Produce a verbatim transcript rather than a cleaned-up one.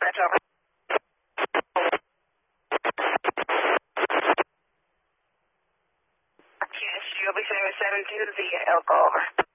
dispatch over. Yes, you'll be seven seven two via Elko over.